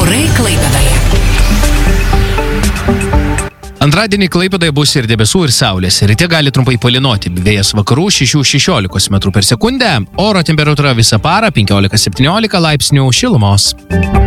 Orai Klaipėdoje. Antradienį Klaipėdoje bus ir debesų, ir saulės. Ryte gali trumpai palynoti. Vėjas vakarų 6–16 m/s. Oro temperatūra visą parą 15–17 laipsnių šilumos.